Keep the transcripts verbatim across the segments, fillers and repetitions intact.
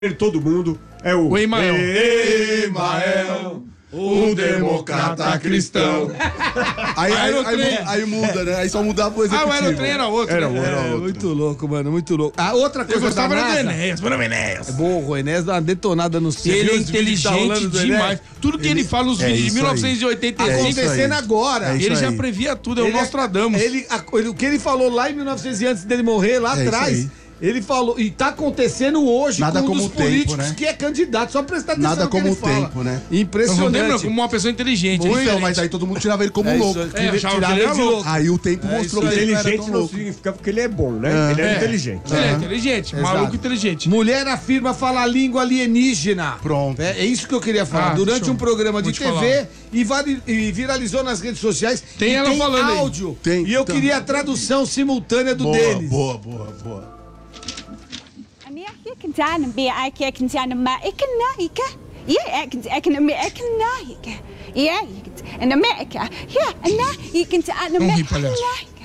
todo mundo é o... O Emael. Emael, o democrata cristão. Aí, aí, aí, aí muda, né? Aí só mudava o executivo. Ah, o Aerotrem era outro. Era né? outro. Era outro. Muito louco, mano, muito louco. A outra Eu coisa da gostava era do NASA... Enéas, mano, Enéas. É bom, o Enéas dá uma detonada no céu. Ele é Viu os vídeos que tá inteligente rolando do Enéas? demais. Tudo que ele, fala nos é vídeos de isso mil novecentos e oitenta e cinco, É isso aí. Acontecendo agora. É isso ele já aí. previa tudo, é o Ele- Nostradamus. Ele, a- ele- o que ele falou lá em mil e novecentos, antes dele morrer, lá É isso atrás, aí. ele falou, e tá acontecendo hoje Nada com um como dos o tempo, políticos né? que é candidato, só prestar atenção Nada no que como ele o fala. tempo, né? Não Impressionante. lembra? Como uma pessoa inteligente. Então, diferente. mas aí todo mundo tirava ele como É louco. isso, É, achava tirava que ele era ele de louco. Aí o tempo É mostrou isso que aí. ele não era Inteligente tão não louco. significa porque ele é bom, né? Ele é, É. inteligente. Ele é É. inteligente, Exato. maluco inteligente. Mulher afirma falar língua alienígena. Pronto. É, é isso que eu queria falar. Ah, Durante deixa eu- um programa de vou te T V e, vari- e viralizou nas redes sociais. Tem e ela falando aí. áudio. Tem, e eu então. queria a tradução simultânea do Boa, deles. boa, boa, boa. أنا كنت أنا بيعك كنت أنا ما إكنايك يا كنت أكن ما إكنايك يا كنت أنا ما إك يا أنا كنت أنا ما Não ri, palhaço.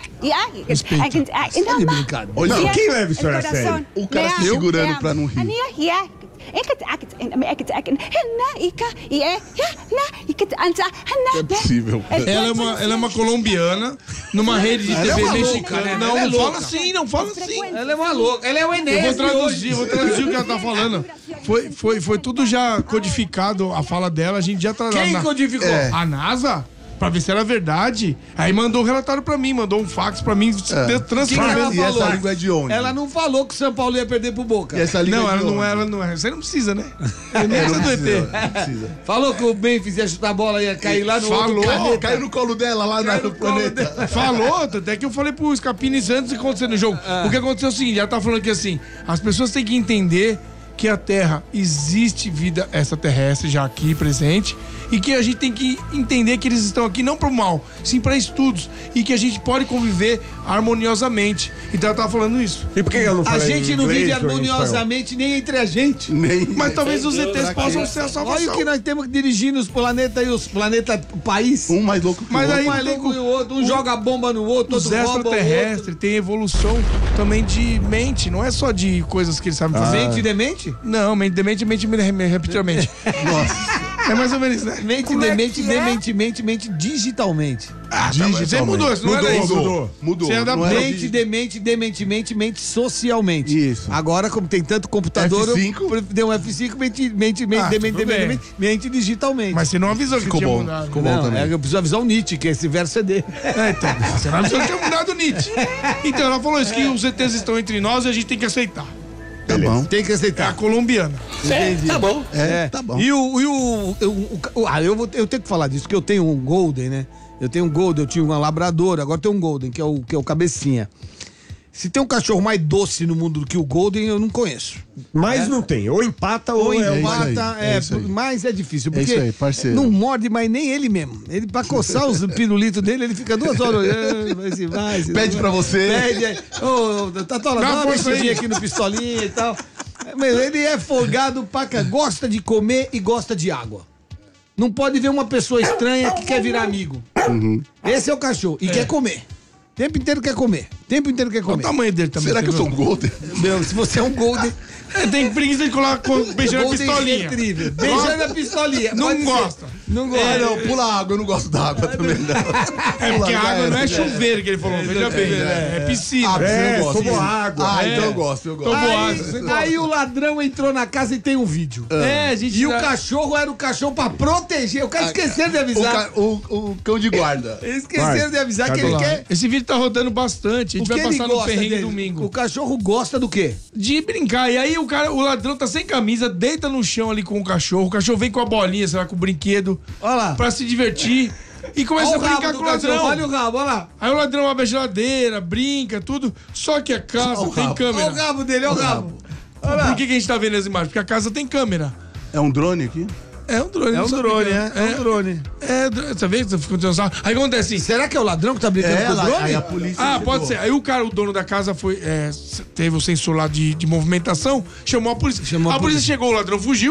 يا Respeita. كنت أنا ما brincadeira. Olha, يا quem leva isso a الcoração. sério? O cara se يا- segurando يا- pra não rir. أنا يا كنت أكت أنا ما أكت أكن هنايك يا يا نا كنت أنت هنا É possível. Ela é uma, ela é uma colombiana numa rede de Ela T V é uma louca, mexicana. né? Não, Ela é não fala louca. assim, não fala assim. Ela é uma louca. Ela é o Eu Enéas vou de traduzir, hoje. vou traduzir o que ela tá falando. Foi, foi, foi tudo já codificado, a fala dela, a gente já tá Quem na- codificou? É. A NASA? Pra ver se era verdade. Aí mandou um relatório pra mim, mandou um fax pra mim, É. O que ela transformando. E essa falou? língua é de onde? Ela não falou que o São Paulo ia perder pro Boca. E essa língua Não, é de ela não, onde? ela não é. Você não precisa, né? É, Ele não não precisa do E T. precisa, não precisa. Falou que o Memphis ia chutar a bola e ia cair lá no Falou, outro planeta. Caiu no colo dela lá Caiu no no colo planeta. Falou, até que eu falei pro Scapines antes de acontecer no jogo. O que aconteceu é o seguinte, ela tá falando aqui assim, as pessoas têm que entender que a Terra existe vida extraterrestre já aqui presente e que a gente tem que entender que eles estão aqui não pro mal, sim para estudos e que a gente pode conviver harmoniosamente. Então ela tava falando isso. E por que ela não A fala em gente não inglês vive ou em espanhol? harmoniosamente nem entre a gente. Nem. Mas talvez os E Tês possam ser a Olha salvação. o que nós temos que dirigir nos planetas e os planetas, o país. Um mais louco que Mas o outro. aí Um mais louco que o outro, um o- joga bomba no outro, Os outro rouba o outro. extraterrestres têm evolução também de mente, não é só de coisas que eles sabem fazer. Mente demente? Não, mente demente, mente repetidamente. Nossa. É mais ou menos, né? Mente Como é demente, que é? dementemente, mente digitalmente. Ah, tá, mas você mudou, isso não mudou, era isso. mudou, mudou. Você é da Não era Mente de- demente, dementemente, mente socialmente. Isso. Agora, como tem tanto computador, F cinco. eu deu um F cinco, mente, mente, mente, Ah, demente, tudo demente, bem. demente, mente digitalmente. Mas você não avisou que Ficou tinha bom, mudado. ficou bom Não, também. é, eu preciso avisar o Nietzsche, que esse verso é dele. É, então, você não avisou que tinha mudado o Nietzsche. Então, ela falou isso, que os E Tês estão entre nós e a gente tem que aceitar. Tá bom. Tem que É a aceitar. colombiana. Entendi. Tá bom. É, tá bom. E o. E o, eu, o- o- ah, eu, vou, eu tenho que falar disso, porque eu tenho um Golden, né? Eu tenho um Golden, eu tinha uma Labrador, agora tem um Golden, que é o, que é o Cabecinha. Se tem um cachorro mais doce no mundo do que o Golden, eu não conheço. Mas não tem. Ou empata ou, Ou é o empata. empata, aí, é é, isso aí. mas é difícil, É porque isso aí, parceiro. não morde mais nem ele mesmo. Ele, pra coçar os pirulitos dele, ele fica duas horas olhando, vai se vai, se Pede vai. pra você. Pede aí. Ô, Tatola, Dá dá uma força mexidinha aí. aqui no pistolinha e tal. Mas ele é folgado pra cá, gosta de comer e gosta de água. Não pode ver uma pessoa estranha que quer virar amigo. Uhum. Esse é o cachorro. E quer comer. O tempo inteiro quer comer. O tempo inteiro quer Olha o comer. tamanho dele também. Será que eu você sou um viu? Golden? Meu, se você é um Golden. É, tem preguiça de colar com, beijando a Golden pistolinha. Retriever. Beijando a pistolinha. Não Pode ser. gosta. Não gosta. É, não, pula água, eu não gosto da água também, não. É porque a água não é chuveiro que ele falou, veja bem. É, piscina. Ah, É, eu gosto. tomou água. Ah, É. então eu gosto, eu gosto. Tomou Aí, água, você gosta. aí o ladrão entrou na casa e tem um vídeo. É, a gente E o já- cachorro era o cachorro pra proteger. O cara esqueceram de O, avisar. ca- o, o cão de guarda. Eles esqueceram Vai. de avisar que Cadê ele Lá. quer. Esse vídeo tá rodando bastante. A O gente que vai ele passar no gosta perrengue dele? domingo. O cachorro gosta do quê? De brincar. E aí o cara, o ladrão tá sem camisa, deita no chão ali com o cachorro. O cachorro vem com a bolinha, sei lá, com o brinquedo, Olha lá. pra se divertir. E começa Olha a o rabo brincar do com o ladrão. cachorro. Olha o rabo, olha lá. Aí o ladrão abre a geladeira, brinca, tudo. Só que a casa Olha o tem rabo. Olha câmera. o rabo dele, olha o rabo. Olha lá. Por que, que a gente tá vendo as imagens? Porque a casa tem câmera. É um drone aqui? É um drone. É não um sabe drone, que é. É um drone. É, dr- você vê que você fica tentando. Aí acontece assim. Será que é o ladrão que tá brincando É, com o lá, drone? aí a polícia Ah, chegou. pode ser. Aí o cara, o dono da casa foi, é, teve o sensor lá de, de movimentação, chamou a polícia. Chamou a a polícia polícia. chegou, o ladrão fugiu.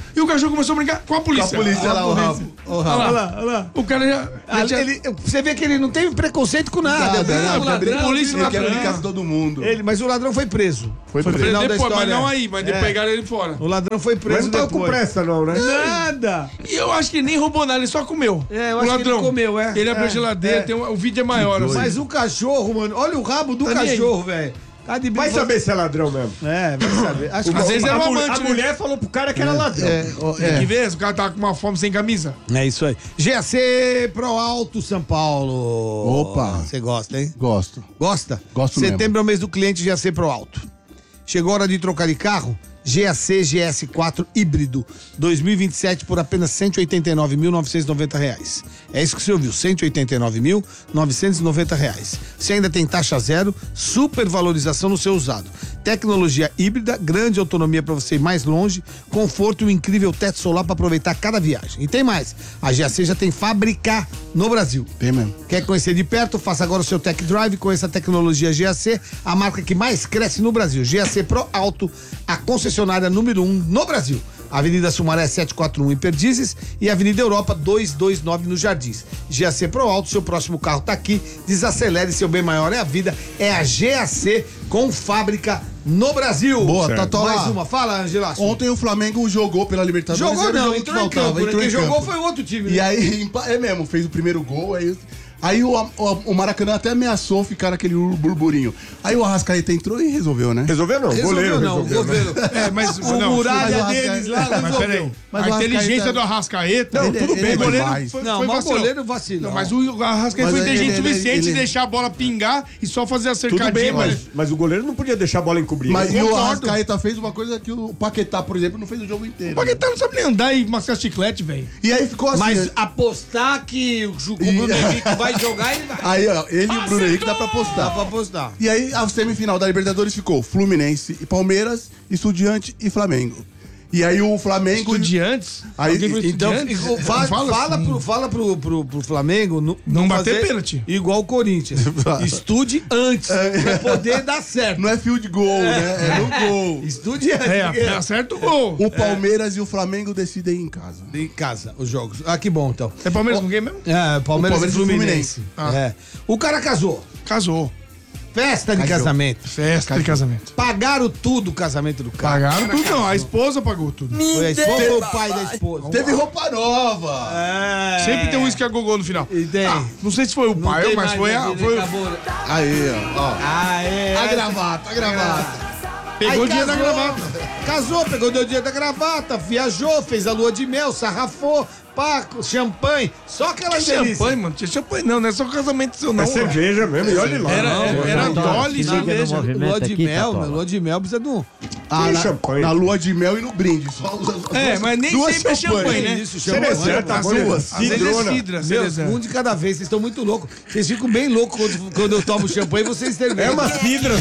E o cachorro começou a brincar com a polícia. Com a polícia lá, o rabo. Olha lá, olha lá, olha lá. O cara já... Ah, já- ele- você vê que ele não teve preconceito com nada. Nada, Ele- nada, o ladrão, brinca- polícia ele lá quer atrás. brincar com todo mundo. ele- mas o ladrão foi preso. Foi Foi preso. final da depois, mas história. não aí, mas É. pegaram ele fora. O ladrão foi Mas preso não tava com depois. pressa, não, né? Nada. E eu acho que ele nem roubou nada, ele só comeu. É, eu o acho que ladrão. ele comeu, é. Ele abriu É, a geladeira, é. tem um- o vídeo é maior. Assim. Mas o cachorro, mano, olha o rabo do Tá nem aí. cachorro, velho. Tá de Vai brinco- saber se é ladrão mesmo. É, vai saber. Acho que Às vezes a, era um mulher- amante, a né? mulher falou pro cara que era ladrão. É, ó, Tem é. que ver, se o cara tava com uma fome sem camisa. É isso aí. G A C Pro Alto São Paulo. Opa. Você gosta, hein? Gosto. Gosta? Gosto Setembro mesmo. é o mês do cliente G A C Pro Alto. Chegou a hora de trocar de carro? G A C G S quatro híbrido dois mil e vinte e sete por apenas cento e oitenta e nove mil novecentos e noventa reais. É isso que você ouviu, cento e oitenta e nove mil novecentos e noventa reais. Você ainda tem taxa zero, supervalorização no seu usado. Tecnologia híbrida, grande autonomia para você ir mais longe, conforto e um incrível teto solar para aproveitar cada viagem. E tem mais, a G A C já tem fábrica no Brasil. Tem mesmo. Quer conhecer de perto? Faça agora o seu Tech Drive com essa tecnologia G A C, a marca que mais cresce no Brasil. G A C Pro Alto, a concessionária número um no Brasil. Avenida Sumaré setecentos e quarenta e um em Perdizes e Avenida Europa duzentos e vinte e nove nos Jardins. G A C Pro Alto, seu próximo carro tá aqui. Desacelere, seu bem maior é a vida. É a G A C com fábrica no Brasil. Boa, Certo. Tatola. Mais uma, fala, Angelácio. Ontem o Flamengo jogou pela Libertadores. Jogou era o não, jogo que entrou em faltava, campo. né? entrou Quem em jogou campo. foi o outro time. E né? aí, empa- é mesmo, fez o primeiro gol, aí... Aí o, o, o Maracanã até ameaçou ficar aquele burburinho. Aí o Arrascaeta entrou e resolveu, né? Resolveu não, Resolveu goleiro não, resolveu. né? goleiro. É, mas O não, muralha mas o deles lá Arrascaeta- Mas resolveu. peraí, Mas a o inteligência Arrascaeta- do Arrascaeta. Não, tudo ele- bem, o goleiro mas- foi, Não, foi mas o vacilão. goleiro vacilou. Não, mas o Arrascaeta Mas foi ele- inteligente o ele- suficiente de ele- deixar a bola pingar e só fazer a Tudo cercadinha. bem, mas- mas, mas o goleiro não podia deixar a bola encobrir. Mas e o concordo. Arrascaeta fez uma coisa que o Paquetá, por exemplo, não fez o jogo inteiro. O Paquetá não sabe nem andar e mascar chiclete, velho. E aí ficou assim. Mas né? apostar que o Ju- o E- Bruno Henrique vai jogar, ele vai. Aí, ó, ele e o Bruno Henrique dá pra Dá apostar. pra apostar. E aí, a semifinal da Libertadores ficou Fluminense e Palmeiras, Estudiante e Flamengo. E aí o Flamengo... Estudiantes? Aí, Alguém foi Então, Estudiantes? ficou- fa- Fala fala, assim. pro, fala pro, pro, pro Flamengo não, Não bater fazer pênalti. Igual o Corinthians. Estude antes, pra poder dar certo. Não é field goal, né? É no gol. Estude antes. É, porque- acerta o gol. O Palmeiras e o Flamengo decidem em casa. Em casa, os jogos. Ah, que bom, então. É Palmeiras com quem mesmo? É, Palmeiras, O Palmeiras e e Fluminense. Ah. É. O cara casou. Casou. Festa de Casou. casamento. Festa de casamento. Pagaram tudo o casamento do cara. Pagaram tudo, não. A esposa pagou tudo. Foi a esposa ou o pai da esposa? Teve roupa nova. É. Sempre tem um uísque a gogô no final. E tem. Ah, não sei se foi o Não pai, tem mas mais, foi né, a. ele Foi, acabou. Aí, ó. ó. Ah, é. A gravata, a gravata. pegou o Aí dia da casou, gravata. Casou, pegou o dia da gravata, viajou, fez a lua de mel, sarrafou, pá, champanhe, só aquela Que delícia. champanhe, mano. Tinha champanhe não, não é só casamento seu, não. É cerveja mesmo, e olha lá. Era, Não, era, era não, não. Dolly e Se liga no cerveja. movimento. Lua de aqui, mel, Tatola. meu, lua de mel precisa de um... Ah, Que na, champanhe. na lua de mel e no brinde. Só, as É, duas- mas nem duas sempre é champanhe, né? Isso, Cereza, champanhe. tá Às bom, vezes- às vezes é cidrona. cidra, Meu, cereza. um de cada vez, vocês estão muito loucos. Vocês ficam bem loucos quando, quando eu tomo champanhe, vocês terminam. É uma cidra.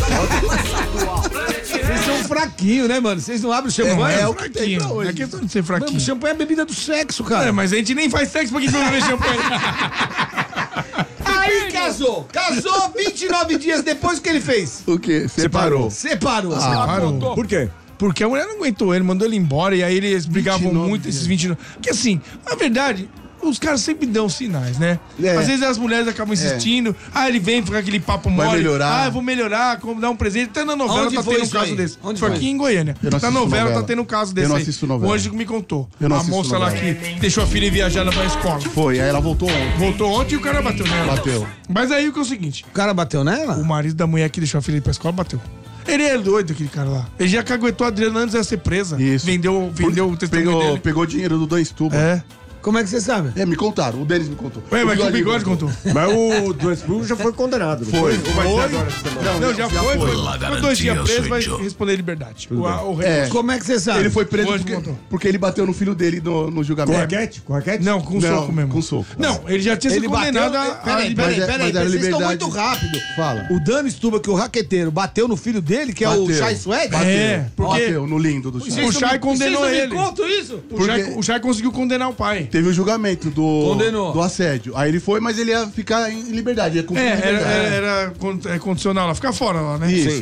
Vocês são fraquinhos, né, mano? Vocês não abrem o champanhe? É, É é o que tem pra fraquinho. hoje. É questão de ser Mano, fraquinho. champanhe é a bebida do sexo, cara. É, mas a gente nem faz sexo pra que vai beber champanhe. Aí casou. Casou vinte e nove dias depois, o que ele fez? O quê? Separou. Separou. Parou. Por quê? Porque a mulher não aguentou ele, mandou ele embora e aí eles brigavam vinte e nove muito, esses vinte e nove. Porque assim, na verdade, os caras sempre dão sinais, né? É. Às vezes as mulheres acabam insistindo, ah, ele vem com aquele papo Vai mole, melhorar. ah, eu vou melhorar, como dar um presente. Até na novela Onde tá foi tendo um isso caso aí? desse. Onde foi foi? aqui em Goiânia. Eu não Na assisto novela, novela. tá tendo um caso desse Eu não aí. assisto novela. O Anjo me contou. Eu não a assisto moça lá novela. que deixou a filha ir viajar pra escola. Foi, aí ela voltou ontem. Voltou ontem e o cara bateu nela. Bateu. Mas aí o que é o seguinte, O cara bateu nela? o marido da mulher que deixou a filha ir pra escola bateu. Ele é doido, aquele cara lá. Ele já caguetou a Adriana antes de ser presa. Isso. Vendeu, vendeu o testemunho Pegou, dele. pegou dinheiro do Dan Stuba. É. Como é que você sabe? É, me contaram. O Denis me contou. Ué, mas que o Bigode contou. Mas o do Explode já foi condenado. não Foi. Ou vai ser Foi? agora essa semana? Não, já, já foi, foi. foi. Foi dois dias preso, vai responder liberdade. O, a- o É. Como é que você sabe? Ele foi preso Hoje porque, contou. porque ele bateu no filho dele no, no Com julgamento. raquete? Com raquete? Não, com Não, soco mesmo. com soco. Não, ele já tinha sido Ele bateu... condenado a... a Peraí, liberdade. peraí, Mas é- peraí. mas era Vocês estão liberdade. muito rápido. Fala. O Dano Stuba, que é o raqueteiro, bateu no filho dele, que é o Bateu. Chai Suede? Bateu. É, porque- Bateu no lindo do Vocês Chai. O Chay não me- condenou vocês não ele. me contam isso? O Chay, Porque- o Chay conseguiu condenar o pai. Teve o julgamento do, Condenou. do assédio. Aí ele foi, mas ele ia ficar em liberdade. Ia É, cumprir era, liberdade. era, era con- é condicional lá, ficar fora lá, né? Isso.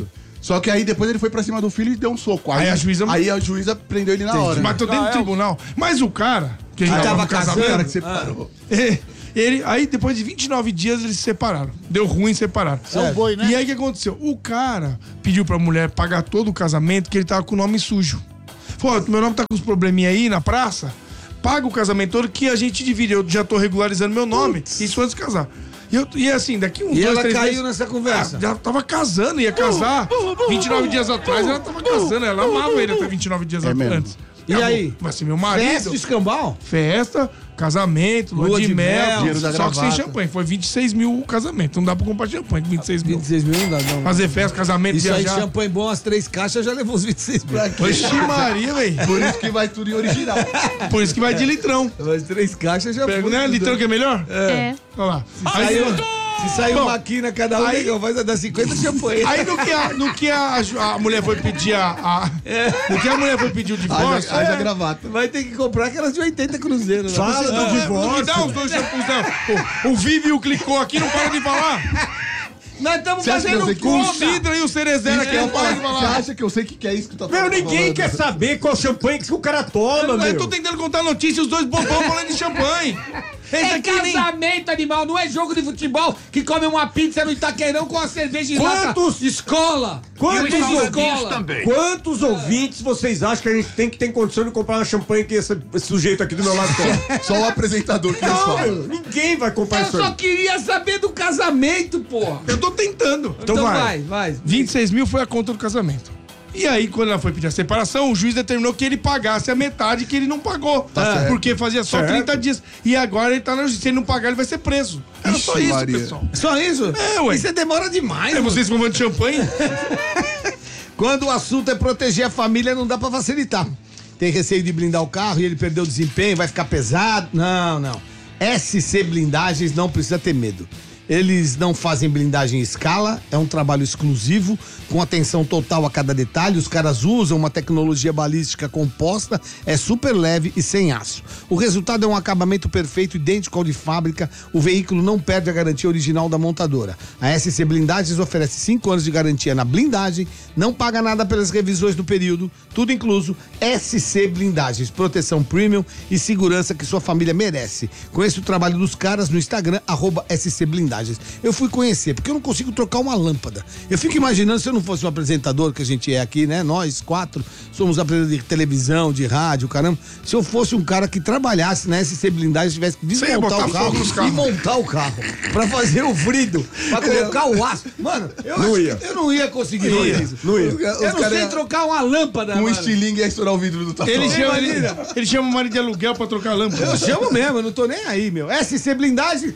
Só que aí depois ele foi pra cima do filho e deu um soco. Aí a juíza- Aí a juíza prendeu ele na hora. Mas tô dentro do tribunal. Mas o cara, que ele Ah, tava tava no casando? casamento, O cara que separou. é, ele, aí depois de vinte e nove dias eles se separaram. Deu ruim, separaram. É o boi, né? E aí o que aconteceu? O cara pediu pra mulher pagar todo o casamento que ele tava com o nome sujo. Falou, meu nome tá com uns probleminha aí na praça, paga o casamento todo que a gente divide. Eu já tô regularizando meu nome. Isso antes de casar. E, eu, e assim, daqui uns E dois, ela três caiu meses- nessa conversa. Ah, já tava casando, ia casar. vinte e nove dias atrás ela tava casando. Ela amava ele até vinte e nove dias É mesmo. antes. E aí? Vai ser meu marido. Festa de escambau? Festa, casamento, lua, Lua de, de mel, mel, dinheiro da só que sem gravata. champanhe. Foi vinte e seis mil o casamento. Não dá pra comprar champanhe com vinte e seis mil. vinte e seis mil não dá, não. Fazer festa, casamento, Isso aí, viajar. champanhe bom, as três caixas já levou os vinte e seis mil. Oxi Maria, velho. Por isso que vai tudo em original. Por isso que vai de litrão. As três caixas já Pega, foi né? tudo. Litrão que é melhor? É. Olha lá. Aí, Aí, se sair Bom, uma quina cada um, aí- legal, vai dar cinquenta champanhe. aí no que, a, no que a, a mulher foi pedir a, a- No que a mulher foi pedir o divórcio. Faz a gravata. Vai ter que comprar aquelas de oitenta cruzeiros. né? Fala do Me divórcio. dá os dois shampoos, não. O, o Vivi e o Clicou aqui não para de falar. Nós estamos Você acha que eu fazendo sei que- Com o conta. Sidra e o Cerezeira aqui não para de Você falar. acha que eu sei o que, que é isso que tá Meu, ninguém falando? quer saber qual champanhe que o cara toma, Eu meu. tô tentando contar notícia e os dois bobão falando de champanhe. Esse É aqui nem... casamento, animal, não é jogo de futebol que come uma pizza no Itaqueirão com a cerveja em Quantos- lata. Escola! Quantos E uma ouvintes escola! Quantos ouvintes vocês acham que a gente tem que ter condição de comprar uma champanhe que esse, esse sujeito aqui do meu lado toma? Só o apresentador que nos Não, fala. meu, ninguém vai comprar Eu isso só aí. queria saber do casamento, porra! Eu tô tentando. Então, vai. vai, vai. vinte e seis mil foi a conta do casamento. E aí, quando ela foi pedir a separação, o juiz determinou que ele pagasse a metade que ele não pagou. certo. Porque fazia só Certo. trinta dias. E agora ele tá na justiça. Se ele não pagar, ele vai ser preso. Era só Ixi, isso, Maria. pessoal. Só isso? É, ué. Isso demora demais. É mano. vocês tomando champanhe? Quando o assunto é proteger a família, não dá pra facilitar. Tem receio de blindar o carro e ele perdeu o desempenho, vai ficar pesado. Não, não. S C Blindagens não precisa ter medo. Eles não fazem blindagem em escala, é um trabalho exclusivo, com atenção total a cada detalhe. Os caras usam uma tecnologia balística composta, é super leve e sem aço. O resultado é um acabamento perfeito, idêntico ao de fábrica. O veículo não perde a garantia original da montadora. A S C Blindagens oferece cinco anos de garantia na blindagem, não paga nada pelas revisões do período, tudo incluso. S C Blindagens, proteção premium e segurança que sua família merece. Conheça o trabalho dos caras no Instagram, arroba S C Blindagens. Eu fui conhecer, porque eu não consigo trocar uma lâmpada. Eu fico imaginando, se eu não fosse um apresentador, que a gente é aqui, né? Nós quatro somos apresentadores de televisão, de rádio, caramba. Se eu fosse um cara que trabalhasse na S C Blindagem, tivesse que Você ia desmontar botar o carro, fogo nos carros. e montar o carro pra fazer o vrido, pra colocar o aço. Mano, eu, Não acho ia. que eu não ia conseguir Não fazer ia, isso. não ia. Os Eu não cara sei ia- trocar uma lâmpada, Com um mano. estilingue ia estourar o vidro do tatuagem. Ele chama, ele, Imagina. ele chama o marido de aluguel pra trocar a lâmpada. Eu chamo mesmo, eu não tô nem aí, meu. S C Blindagem.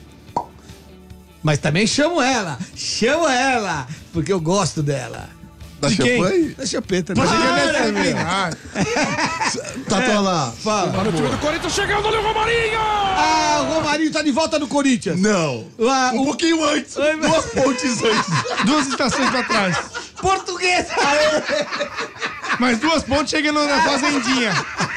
Mas também chamo ela. Chamo ela. Porque eu gosto dela. Da De quem? champanhe? Da chapeta, né? Mas ele Para, deve meu. terminar. Tatuá lá. Fala. Olha o time do Corinthians chegando, olha o Romarinho! Ah, o Romarinho tá de volta no Corinthians. Não. Ah, Um o pouquinho antes. Ai, meu- Duas pontes antes. Duas estações pra trás. português. Mas duas pontes chegando na fazendinha.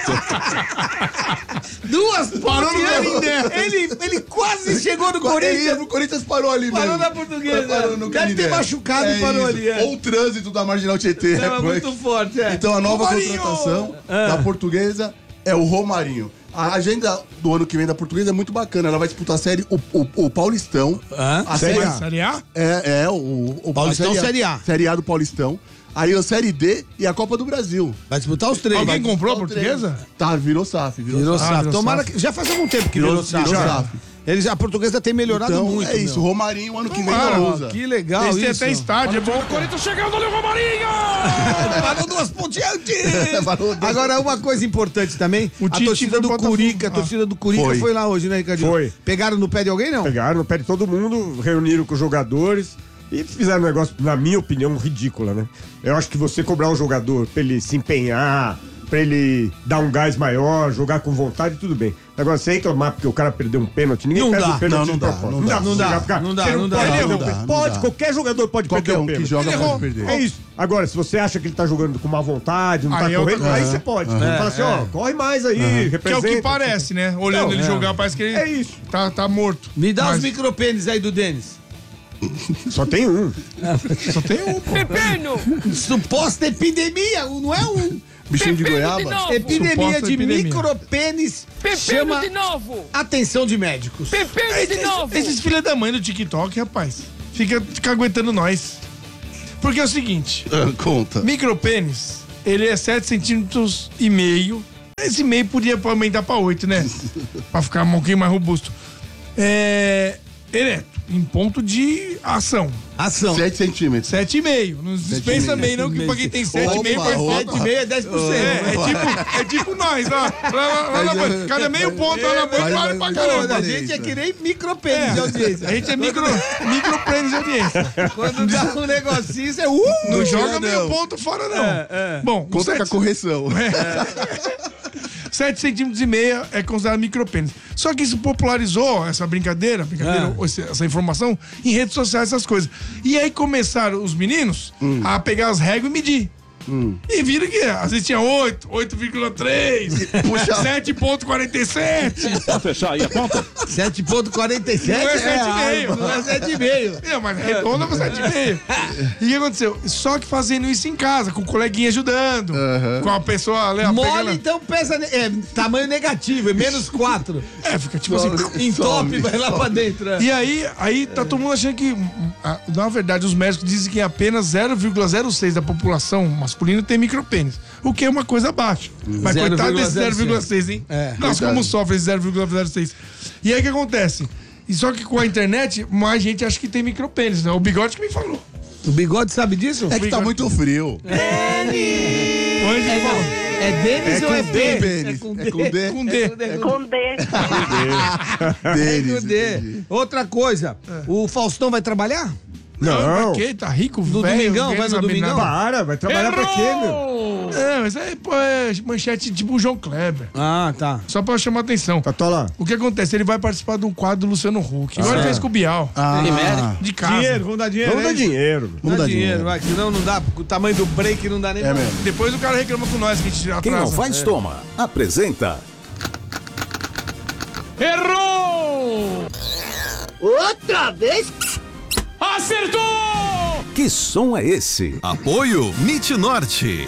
Duas Parou no pontes. Canindé. Ele, ele quase chegou no Ele ia Corinthians. pro Corinthians, parou ali Parou mesmo. na Portuguesa. Parou no Deve Canindé. ter machucado e parou isso. ali, é. Ou o trânsito da Marginal Tietê. Tava é muito punk. forte, é. Então a nova Romarinho! contratação Ah. da Portuguesa é o Romarinho. A agenda do ano que vem da Portuguesa é muito bacana. Ela vai disputar a série o, o, o Paulistão. Hã? A Série série A. Série A? É, é o, o Paulistão, a Série A. Série A do Paulistão. Aí a Série D e a Copa do Brasil. Vai disputar os três. Alguém Vai- comprou a Só portuguesa? três. Tá, virou S A F. Virou, Virou S A F. Ah, S A F. virou Tomara S A F. que. Já faz algum tempo que Virou- virou S A F. virou Já. S A F. Eles, a portuguesa tem melhorado Então, muito. é isso. meu. Romarinho, ano que vem, Tomara, ela ó, usa. Que legal Eles têm isso. até estádio, é bom. Corinthians chegando, olha o Romarinho! Parou duas ponteantes. Parou duas- Agora, uma coisa importante também. O a Tite torcida foi do pro Botafogo. Curica, a torcida do Curica foi. Foi. lá hoje, né, Ricardinho? Foi. Pegaram no pé de alguém, não? Pegaram no pé de todo mundo, reuniram com os jogadores e fizeram um negócio, na minha opinião, ridícula, né? Eu acho que você cobrar um jogador pra ele se empenhar, pra ele dar um gás maior, jogar com vontade, tudo bem. Agora, você reclamar porque o cara perdeu um pênalti, ninguém Não perde dá. um pênalti Não, não de dá, propósito. não dá, não dá, Você ficar- não dá, você não dá, pode, não errar. dá, não Pode, dá. qualquer jogador pode Qualquer perder um um que pênalti. joga Ele pode errou. perder. É isso. Agora, se você acha que ele tá jogando com má vontade, não Aí tá é outra correndo, aí coisa. você pode. Você fala assim, ó, corre mais aí, representa. Que é o que parece, né? Olhando Não, ele é. jogar, parece que ele É isso. tá, tá morto. Me dá Mas- os micropênis aí do Denis. Só tem um. Só tem um, pô. Pepino! Suposta epidemia, não é um. Bichinho de Pepino goiaba? de novo! Epidemia Suposta de epidemia. micropênis Pepino chama de novo! atenção de médicos. Pepino de novo! Esses filhos da mãe do TikTok, rapaz, fica, fica aguentando nós. Porque é o seguinte, Ah, conta. micropênis, ele é sete centímetros e meio. Esse meio podia aumentar pra oito, né? Pra ficar um pouquinho mais robusto. É... Ereto, em ponto de ação. Ação. sete centímetros. sete e meio. Não dispensa meio, não, que pra quem tem sete e meio Opa, vai opa. sete. sete vírgula cinco é dez por cento. É, é tipo, é tipo nós, ó. Lá, lá, lá na banca. Cada meio ponto lá na banca Vai, vale vai, pra vai, caramba. vai, A vai. gente é que nem micropênis de É, audiência. a gente é micro, micropênis de audiência. Quando dá um negocinho, você é uh! Não joga não. meio ponto fora, não. Bom, Conta com a sete, correção. sete centímetros e meia é considerado micropênis. Só que isso popularizou essa brincadeira, brincadeira Ah. essa, essa informação, em redes sociais, essas coisas. E aí começaram os meninos a pegar as réguas e medir. E viram que às vezes tinha oito, oito vírgula três, Puxa. sete vírgula quarenta e sete. sete vírgula quarenta e sete Não é sete e meio. Não é sete e meio. É, mas redonda pra sete e meio. E o que aconteceu? Só que fazendo isso em casa, com o coleguinha ajudando, com a pessoa ali, ó, Mole, pegando- então pesa. ne- É, tamanho negativo, é menos quatro. É, fica tipo assim. Entope, vai lá pra dentro. é. E aí, aí tá todo mundo achando que, ah, na verdade, os médicos dizem que apenas zero vírgula zero seis da população masculina tem micropênis, o que é uma coisa abaixo. Mas coitado desse zero vírgula seis, hein? É. Nós como sofre esse zero vírgula zero seis. E aí o que acontece? E só que com a internet, mais gente acha que tem micropênis, né? O Bigode que me falou. O Bigode sabe disso? É que tá muito frio. O Anjo me falou. É Denis É ou é com B? pênis. É com D. Com D. Com D. Deles. Com D. Outra coisa, o Faustão vai trabalhar? Não. Pra quê? Tá rico, No velho. domingão? ninguém Vai no sabe domingão? nada. Para, vai trabalhar pra quê, meu? É, mas aí, pô, é manchete tipo o João Kleber. Ah, tá. Só pra chamar atenção. Tatola. O que acontece? Ele vai participar de um quadro do Luciano Huck. Agora ele fez com o Bial. Ah, De casa. Dinheiro, vamos dar dinheiro. Vamos dar é isso? dinheiro. meu. Vamos Dá dar dinheiro, dinheiro. vai, que senão não dá, porque o tamanho do break não dá nem É pra- mesmo. Depois o cara reclama com nós que a gente atrasa. Quem não faz, toma. Apresenta. Errou! Outra vez? Acertou! Que som é esse? Apoio MIT Norte.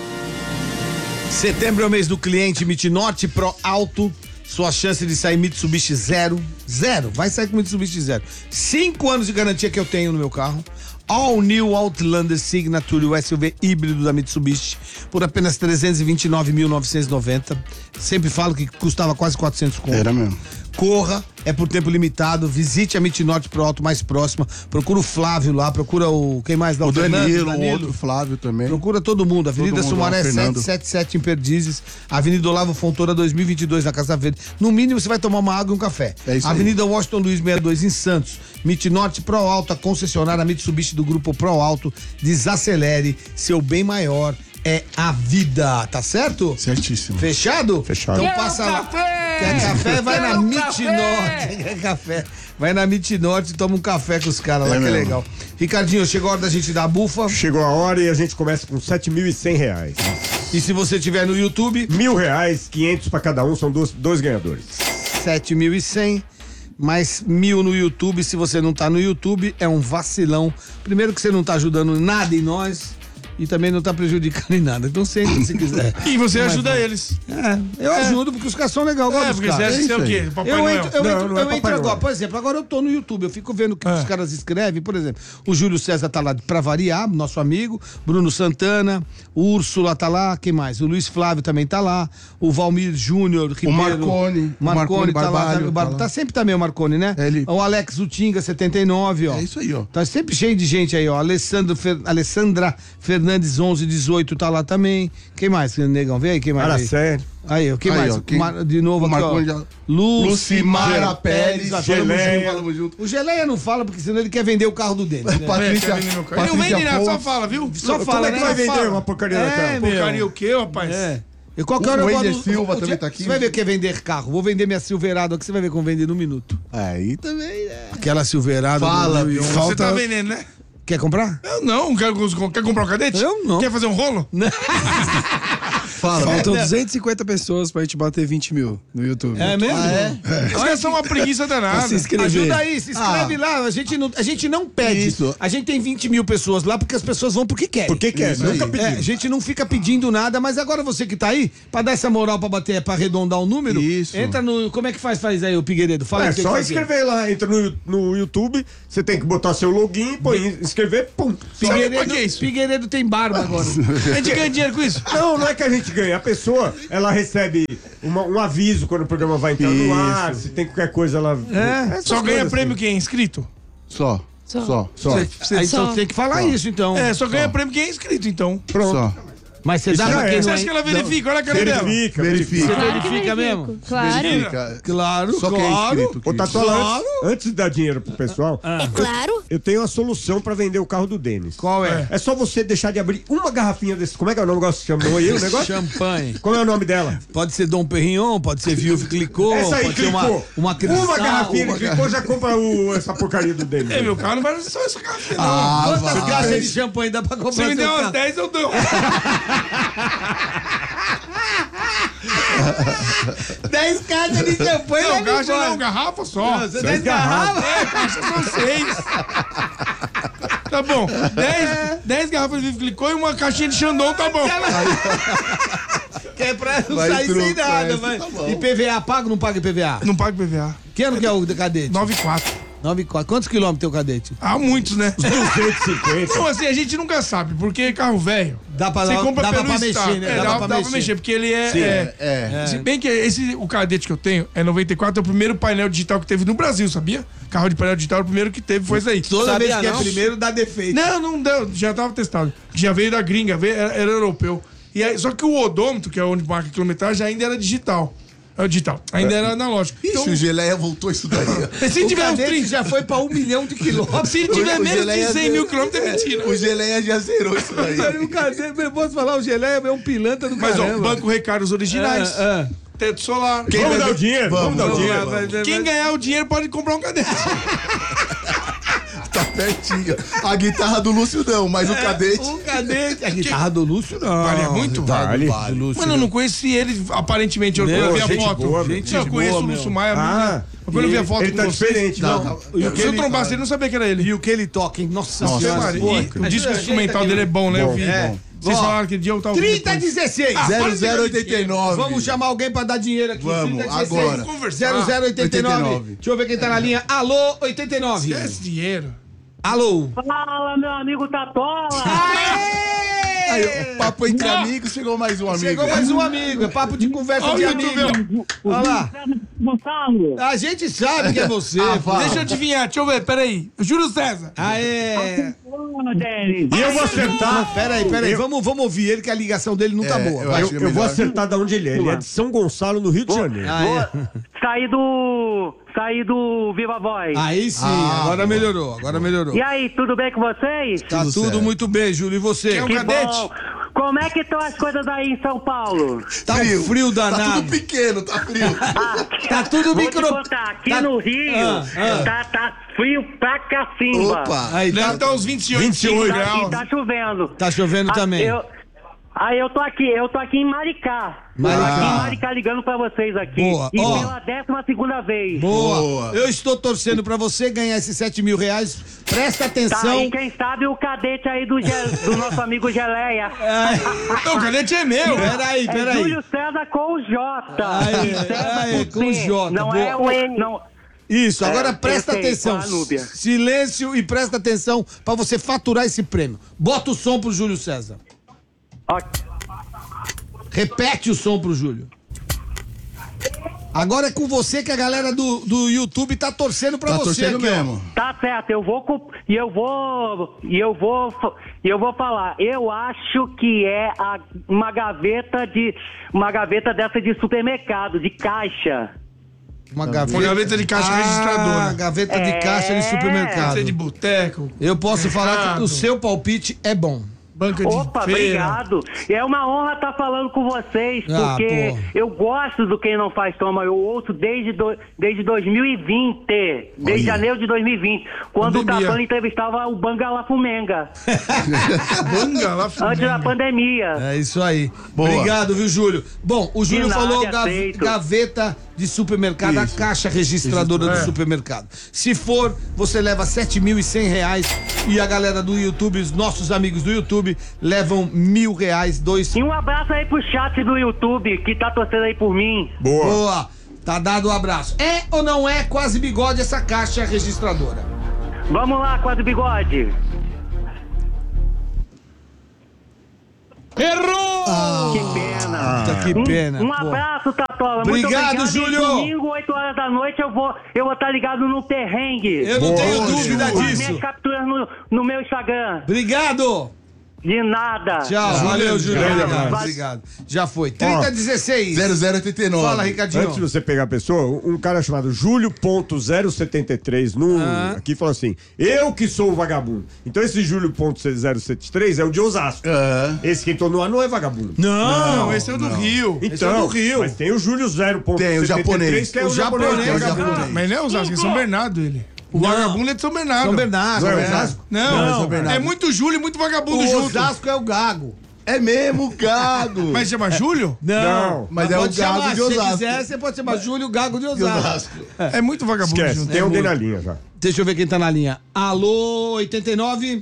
Setembro é o mês do cliente Mitnorte Pro Alto. Sua chance de sair Mitsubishi zero. Zero. Vai sair com Mitsubishi zero. Cinco anos de garantia que eu tenho no meu carro. All New Outlander Signature, o S U V híbrido da Mitsubishi, por apenas trezentos e vinte e nove mil novecentos e noventa. Sempre falo que custava quase quatrocentos conto. Era mesmo. Corra, é por tempo limitado. Visite a Mitnorte Pro Alto mais próxima. Procura o Flávio lá, procura o. Quem mais dá O Fernando, Danilo, o outro Flávio também. Procura todo mundo. Avenida mundo Sumaré lá, Fernando. setecentos e setenta e sete em Perdizes. Avenida Olavo Fontoura dois mil e vinte e dois na Casa Verde. No mínimo você vai tomar uma água e um café. É isso aí. Avenida Washington Luiz sessenta e dois em Santos. Mitnorte Pro Alto, a concessionária Mitsubishi do grupo Pro Alto. Desacelere, seu bem maior é a vida, tá certo? Certíssimo. Fechado? Fechado. Então Quero passa lá. café! Quer café? Vai na Quero Mitnorte. café! Quer café? Vai na Mitnorte e toma um café com os caras lá, É que é mesmo. legal. Ricardinho, chegou a hora da gente dar a bufa. Chegou a hora e a gente começa com sete mil e cem reais. E se você tiver no YouTube, Mil reais, quinhentos pra cada um, são dois, dois ganhadores. sete mil e cem, mais mil no YouTube. Se você não tá no YouTube, é um vacilão. Primeiro que você não tá ajudando nada em nós e também não tá prejudicando em nada. Então sempre se quiser. E você Mas ajuda não. eles. É, eu ajudo porque os caras são legais. eu gosto É, dos porque você caras. acha que você é o isso quê? aí. Papai Eu Noel. entro, eu Não, entro, não é eu Papai entro agora, Noel. por exemplo, agora eu tô no YouTube, eu fico vendo o que É. os caras escrevem, por exemplo, o Júlio César tá lá pra variar, nosso amigo, Bruno Santana, o Úrsula tá lá, quem mais? O Luiz Flávio também tá lá, o Valmir Júnior, Ribeiro. Marconi, o Marconi, Marconi tá lá, Barbalho, tá, o Bar- tá lá. tá sempre também o Marconi, né? É ele. O Alex Utinga, setenta e nove, ó. É isso aí, ó. Tá sempre cheio de gente aí, ó. Alessandro Fer... Alessandra Fernandes, onze dezoito, tá lá também. Quem mais, negão? Vem aí, quem mais? Fala aí? sério. Aí, ó, quem Aí, mais? ó, quem- Mar- De novo o aqui, Marconi ó. já- Lucimara Pérez. já ó, falamos Geleia. junto, falamos junto. O Geleia não fala, porque senão ele quer vender o carro do dele. Né? Patrícia, Ele não Patrícia vende nada, só Pontes. fala, viu? Só Como fala, é que né? vai Só vender fala. uma porcaria É, daquela? meu. Porcaria o quê, rapaz? É. E qualquer O hora eu Wender vou no- Silva o- o- também tá aqui. Você vai ver o que é vender carro. Vou vender minha Silverado aqui, você vai ver como vender no minuto. Aí também, né? Aquela Silverado. Fala, do mil e onze. viu? Você Falta- tá vendendo, né? Quer comprar? Eu não. Quer, quer comprar um cadete? Eu não. Quer fazer um rolo? Fala, Faltam duzentas e cinquenta pessoas pra gente bater vinte mil no YouTube. É mesmo? Ah, é? Os caras são uma preguiça danada. Se inscrever. Ajuda aí, se inscreve Ah. lá. A gente, não, a gente não pede. Isso. A gente tem vinte mil pessoas lá porque as pessoas vão porque querem. Por que que é? Isso Nunca aí. pediu. É, a gente não fica pedindo nada, mas agora você que tá aí, pra dar essa moral pra bater, pra arredondar o número, Isso. entra no. Como é que faz, faz aí, o Pigueiredo? Fala É aí o que só tem que fazer. inscrever lá, entra no, no YouTube, você tem que botar seu login, põe inscrever, pum. Sabe pra que é isso? Pigueiredo tem barba agora. A gente ganha dinheiro com isso? Não, não é que a gente ganha. A pessoa, ela recebe uma- um aviso quando o programa vai entrar no ar, se tem qualquer coisa, ela... É? Essas Só ganha coisas prêmio assim. quem é inscrito? Só. Só. Só. Só. Você- você- Aí então tem que falar isso, então. É, só ganha prêmio quem é inscrito, então. Pronto. Só. Mas você dá já pra é. quem Você não acha que é. ela verifica? Olha a cara dela. Verifica, Verifica. Você Claro que verifica verifico, mesmo? Claro. Verifica. Claro, Só quem é claro. inscrito. Ô, que- Tatola, Claro. antes, antes de dar dinheiro pro pessoal, É claro. eu tenho uma solução pra vender o carro do Denis. Qual é? É só você deixar de abrir uma garrafinha desse... Como é que é o negócio que chamou aí o negócio? Champanhe. Qual é o nome dela? Pode ser Dom Perignon, pode ser Vilve Clicô, Essa aí, pode ser uma, clicou. uma cristal. Uma garrafinha uma- de clicou, já compra o, essa porcaria do Denis. É, meu carro não vai só essa garrafa, não. Ah, Quantas vai. caixas de champanhe dá pra comprar? Se me seu der umas carro? dez, eu dou. dez caixas de champanhe. Não, leva caixa embora. não, garrafa só. Você dez garrafas? É, caixa são seis. Tá bom. Dez, dez garrafas de Vivo Clicou e uma caixinha de Xandão, tá bom. Que é pra não Vai sair sem truco, nada. é, Vai. tá bom. E P V A, paga ou não paga I P V A? Não paga I P V A. Que ano que é o cadete? nove e quatro. nove e quatro. Quantos quilômetros tem o cadete? Há muitos, né? duzentos e cinquenta. Não, assim, a gente nunca sabe, porque carro velho. Dá pra, Você dá, compra dá pelo pra estado. mexer, né? É, dá, dá pra mexer, porque ele é. Sim, é, é. Se bem que esse, o cadete que eu tenho é noventa e quatro, é o primeiro painel digital que teve no Brasil, sabia? Carro de painel digital, o primeiro que teve foi isso aí. Toda Sabia vez que não? é primeiro, dá defeito. Não, não deu, já tava testado. Já veio da gringa, veio, era, era europeu. E aí, só que o odômetro, que é onde marca a quilometragem, ainda era digital. É digital, ainda era analógico. Ixi, Então, o Geleia voltou isso daí. se O tiver uns cadete trinta, já foi pra um milhão de quilômetros. se tiver O menos de Geleia cem mil zerou. quilômetros, é mentira. O Geleia já zerou isso daí. Aí o cadete, eu posso falar, o Geleia é um pilantra do Mas ó, caramba. Banco Recar, os originais. É, é. Teto solar. Quem Vamos vai dar o ver- dinheiro, vamos, Vamos, dar o vamos, dinheiro. Vai, vai, Quem vai. ganhar o dinheiro pode comprar um cadete. Tá pertinho. A guitarra do Lúcio não, mas o cadete. O cadete. A guitarra do Lúcio, não. Valia muito? Vale. Do Lúcio, Mano, eu não conheci ele, aparentemente. Eu, Meu, eu vi a gente foto. boa, meu. Gente, eu Gente conheço boa, o meu. Lúcio Maia. Ah, mas quando eu vi a foto ele com tá vocês, diferente, Não, não. E o que Se eu ele- trombasse ele, não sabia que era ele. E o que ele toca, hein? Nossa, Nossa, Senhora. Maria. Pô, E o disco ajeita instrumental aqui, dele é bom, né? Eu vi. É. Vocês Ó, falaram aquele dia eu tava trinta ouvindo depois. dezesseis. Ah, zero zero oitenta e nove. Vamos chamar alguém pra dar dinheiro aqui. Vamos, trinta dezesseis. agora. Vamos conversar. zero zero oitenta e nove. oitenta e nove. Deixa eu ver quem tá na linha. Alô, oitenta e nove. Esquece dinheiro. Alô. Fala, meu amigo Tatola! Aí, o papo entre amigos, chegou mais um amigo. Chegou mais um amigo. É papo de conversa Olha de o amigo. YouTube, Olha lá. Gonçalo! A gente sabe que é você. Ah, pô. vai. Deixa eu adivinhar, deixa eu ver, peraí. Júlio César. Aê. Ô, Denis! E eu vou acertar. Pera aí, pera aí. Eu- Vamos, vamos ouvir ele, que a ligação dele não tá É, boa. eu Vai. acho Eu, que é eu vou melhor. acertar de onde ele é. Ele é de São Gonçalo, no Rio de Janeiro. Aê. Saí do. Saí do Viva Voz. Aí sim, Ah, agora boa. melhorou, agora melhorou. E aí, tudo bem com vocês? Tá tudo, Tudo certo. muito bem, Júlio. E você? Quer um Que cadete? bom! Como é que estão as coisas aí em São Paulo? Tá um frio Tá danado. tudo pequeno, tá frio. Tá tudo Vou micro... te contar, aqui tá- no Rio Ah, ah. Tá, tá frio pra cacimba. Opa. Aí, Deve tá, estar uns vinte e oito, vinte e oito Tá, graus. e tá chovendo. tá chovendo Ah, também. Eu, aí eu tô aqui, eu tô aqui em Maricá. Maricá. Aqui em Maricá ligando pra vocês aqui. Boa. E Ó. pela décima segunda vez. Boa. Boa. Eu estou torcendo pra você ganhar esses sete mil reais. Presta Tá, atenção. e quem sabe o cadete aí do, Ge- do nosso amigo Geleia. Não, o cadete é meu. Peraí, É peraí. Júlio César com o J. Aí, César aí, com com o C. J, Não boa. é o N. Não. Isso, agora É, presta eu sei, atenção. com a Núbia. Silêncio e presta atenção pra você faturar esse prêmio. Bota o som pro Júlio César. Ó, Repete o som pro Júlio. Agora é com você que a galera do, do YouTube tá torcendo pra Tá você torcendo aqui, ó. mesmo. Tá certo, eu vou co- e eu vou e eu vou fa- e eu vou falar. Eu acho que é a- uma gaveta de uma gaveta dessa de supermercado, de caixa. Uma gaveta, Uma gaveta de caixa ah, registradora. gaveta de É. caixa de Pode supermercado. ser de boteco. Eu posso falar que Mercado. o seu palpite é bom. Banca de Opa, feira. obrigado. É uma honra estar falando com vocês, Ah, porque pô. eu gosto do Quem Não Faz Toma. Eu ouço desde, do, desde dois mil e vinte, desde janeiro de dois mil e vinte, quando Pandemia. o Capano entrevistava o Banga La Fumenga, Banga lá, antes da pandemia. É isso aí. Boa. Obrigado, viu, Júlio? Bom, o Júlio nada, falou gav- aceito. gaveta de supermercado, Isso. a caixa registradora do É. supermercado. Se for, você leva sete mil e cem reais e a galera do YouTube, os nossos amigos do YouTube, levam mil reais, dois... E um abraço aí pro chat do YouTube, que tá torcendo aí por mim. Boa. Boa! Tá dado o abraço. É ou não é quase bigode essa caixa registradora? Vamos lá, Quase Bigode. Errou! Que pena. Puta, que pena. Um pô. abraço, Tatola. Obrigado, Muito obrigado. Júlio. E domingo, oito horas da noite, eu vou eu vou estar ligado no perrengue. Eu não Boa, tenho Júlio. dúvida Com as disso. minhas capturas no, no meu Instagram. Obrigado! De nada. Tchau, valeu, Júlio. grande Obrigado, abraço. obrigado. Já foi. trinta dezesseis. zero zero oitenta e nove. Fala, Ricardinho. Antes de você pegar a pessoa, um cara chamado Júlio ponto zero setenta e três no, Ah. aqui falou assim: eu que sou o vagabundo. Então esse Júlio ponto zero setenta e três é o de Osasco. Ah. Esse que entrou no ar não é vagabundo. Não, Não, esse é o do Rio. Então, esse é do Rio. Mas tem o Júlio zero ponto Tem, o setenta e três, japonês. que é O o japonês. japonês, que é o o japonês. japonês. Mas não é Osasco, é São Bernardo ele. O Não. vagabundo é de São Bernardo. São Bernardo. Não é é. Osasco? Não, Não, é São Bernardo. é muito Júlio e muito vagabundo O junto. Osasco é o Gago. É mesmo, Gago. Mas chama Júlio? Não. Mas é o pode Gago chamar, de se você Osasco. quiser, você pode chamar Júlio Gago de De Osasco. Osasco. É muito vagabundo Esquece, junto. tem É alguém muito. na linha já. Deixa eu ver quem tá na linha. Alô, oitenta e nove?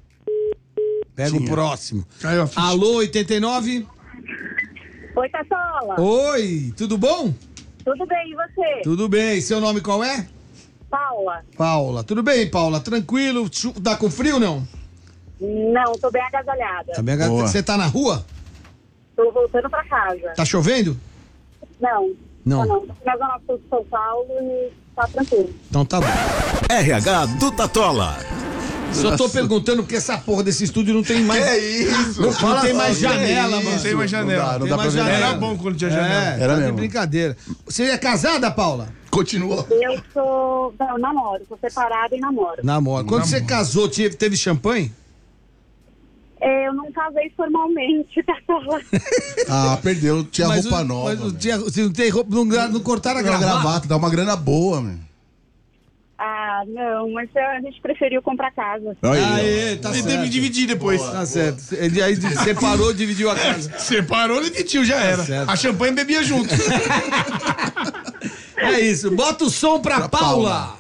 Pega o próximo. Aí, ó, ficha. Alô, oitenta e nove? Oi, Tatola. Oi, tudo bom? Tudo bem, e você? Tudo bem. Seu nome qual é? Paula. Paula. Tudo bem, Paula? Tranquilo? Chu- Tá com frio, não? Não, tô bem agasalhada. Tá bem, Boa. você tá na rua? Tô voltando pra casa. Tá chovendo? Não. Não. Tá não. Tô na Zona Sul de São Paulo e tá tranquilo. Então tá bom. R H do Tatola. Só tô perguntando porque essa porra desse estúdio não tem mais. É isso. Não, não tem mais Que é janela, isso? mano. Tem mais janela. Não dá, não Tem dá mais pra ver janela. Era nada. bom quando tinha É, janela. Era tá de mesmo. brincadeira. Você é casada, Paula? Continua. Eu sou. Não, eu namoro. Tô separada e namoro. Namoro. Quando você casou, teve, teve champanhe? É, eu não casei formalmente, Tatola. Ah, perdeu. Tinha Mas roupa o- nova. Mas o- velho. tinha, você não, tem roupa, não, gra- não cortaram a Uma gravata? gravata, dá uma grana boa, meu. Ah, não, mas a gente preferiu comprar casa. Aê, tá E certo. teve que dividir depois. Tá certo. Ele aí separou, dividiu a casa. Separou e dividiu, já era. certo. A champanhe bebia junto. É isso. Bota o som pra, Pra Paula. Paula.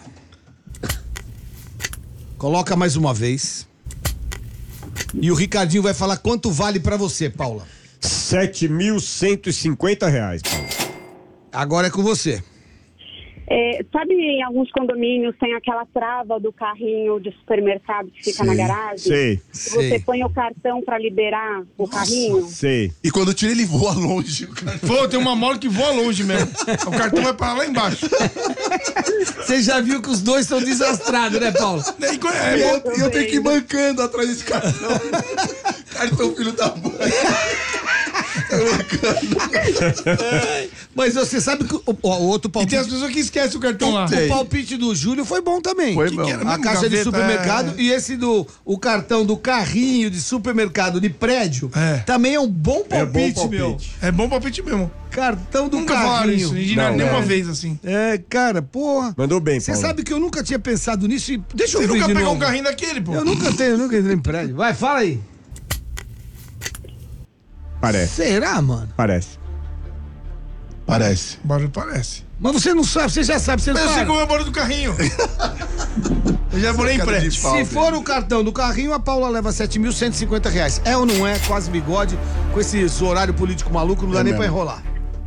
Coloca mais uma vez. E o Ricardinho vai falar quanto vale pra você, Paula. sete mil cento e cinquenta reais. Paulo. Agora é com você. É, sabe, em alguns condomínios tem aquela trava do carrinho de supermercado que fica na garagem? Sei, Que sei. Você põe o cartão pra liberar o carrinho? sei. E quando tira, ele voa longe. O cara... Pô, tem uma mola que voa longe mesmo. O cartão vai parar lá embaixo. Você já viu que os dois estão desastrados, né, Paula? E co- E é, eu, e eu tenho que ir mancando atrás desse cartão. Cartão filho da mãe. Mas você sabe que o, o outro E tem palpite, as pessoas que esquecem o cartão lá. o palpite do Júlio foi bom também. Foi Que bom. que era A a mesmo caixa de gaveta, supermercado é. e esse do o cartão do carrinho de supermercado de prédio É. também é um bom É bom palpite, meu. palpite. É bom palpite mesmo. Cartão do Nunca falaram carrinho. isso, de Não, nenhuma é. vez assim. É, cara, porra. Mandou bem, Você Paulo. sabe que eu nunca tinha pensado nisso e deixa eu Você ver nunca de pegou novo. um carrinho daquele, pô. Eu nunca tenho, eu nunca entrei em prédio. Vai, fala aí. Parece, Será, mano? parece. Parece. Barulho parece. Mas você não sabe, você já sabe, você não Mas eu sei sabe. como é o barulho do carrinho. Eu já morei em Cara de prédio. pau, Se velho. for o cartão do carrinho, a Paula leva sete mil cento e cinquenta reais. É ou não é? Quase bigode. Com esse horário político maluco, não dá É nem mesmo. pra enrolar.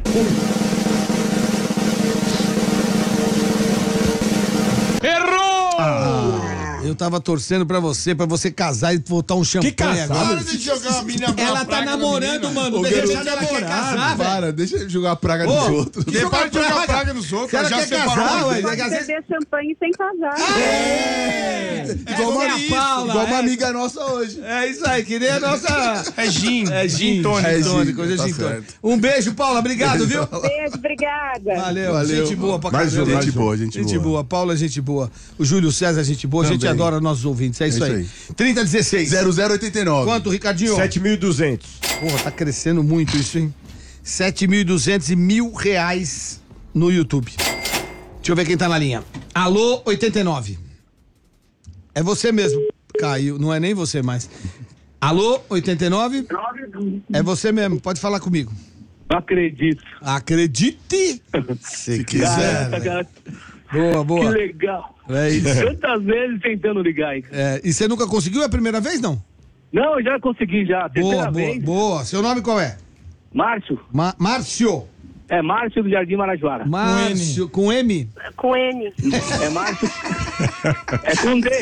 Errou! Eu tava torcendo pra você, pra você casar e botar um champanhe casar? agora. Para de jogar a menina Ela tá praga na namorando, menina. mano. Ô, De garoto, repente ela quer casar, velho. Para, deixa ele jogar a praga dos Ô, outros. que Você para de jogar praga. praga nos outros. Se ela já quer separou casar, uma ué, vez. é que às vezes- Beber champanhe sem casar. Igual uma, Essa é a Paula, igual uma é. amiga nossa hoje. É isso aí, que nem a nossa... É gin. É gin, tônico. É gin gin, tônico, hoje é tá gin tônico. certo. Um beijo, Paula, obrigado, viu? Beijo, obrigada. Valeu, Valeu. gente boa pra Mais um, caramba. mais Gente um. boa, gente, Gente boa. boa, Paula, gente boa. O Júlio César, gente boa, gente Também. adora nossos ouvintes, é isso, É isso aí. aí. trinta dezesseis. zero zero oitenta e nove. Quanto, Ricardinho? sete mil e duzentos. Porra, tá crescendo muito isso, hein? sete mil e duzentos e mil reais no YouTube. Deixa eu ver quem tá na linha. Alô, oitenta e nove. É você mesmo. Caiu, não é nem você mais. Alô, oitenta e nove? É você mesmo, pode falar comigo. Não acredito. Acredite! Se quiser. Caraca, cara. Boa, boa. Que legal. É isso. Tantas vezes tentando ligar, hein? É, e você nunca conseguiu? É a primeira vez, não? Não, já consegui já. Terceira Boa, boa, vez. boa. Seu nome qual é? Márcio. Ma- Márcio. É Márcio do Jardim Marajoara. Márcio, com M? Com N. É Márcio. É com D.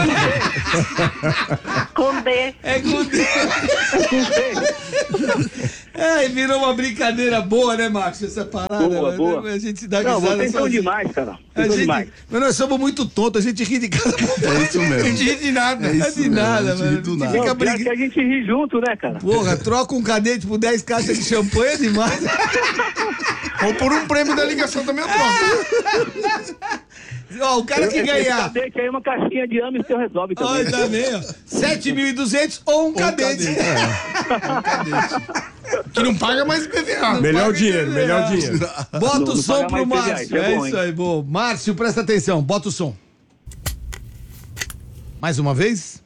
Com D. É com D. É com D. É, virou uma brincadeira boa, né, Márcio? Essa parada. Boa, né? boa. A gente dá Não, risada vocês são sozinho. demais, cara. A Vocês são gente, demais. mas nós somos muito tontos, a gente ri de cada É isso A mesmo. gente ri de nada. É É, isso de mesmo, nada, a gente mano. ri do A gente nada. fica Não, pior brigando. que a gente ri junto, né, cara? Porra, troca um cadete por dez caixas de champanhe é demais. Ou por um prêmio da ligação também eu troco. Ó, o cara que Esse ganhar. cadete aí, uma caixinha de ame, você resolve também. Olha, tá vendo? sete mil e duzentos ou um cadete. Que não paga mais I P V A. Melhor Paga dinheiro, I P V A. melhor dinheiro. Bota Não- o não som paga pro mais P V A, Márcio. isso é É bom, isso hein? aí, boa. Márcio, presta atenção, bota o som. Mais uma vez.